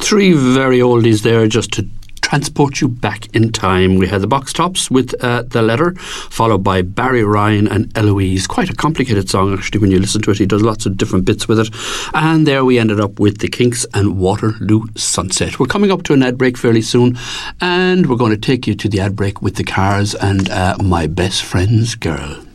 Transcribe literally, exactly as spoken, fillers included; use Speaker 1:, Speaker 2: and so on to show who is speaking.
Speaker 1: Three very oldies there just to transport you back in time. We had the Box Tops with uh, The Letter, followed by Barry Ryan and Eloise. Quite a complicated song, actually, when you listen to it. He does lots of different bits with it. And there we ended up with the Kinks and Waterloo Sunset. We're coming up to an ad break fairly soon, and we're going to take you to the ad break with the Cars and uh, My Best Friend's Girl.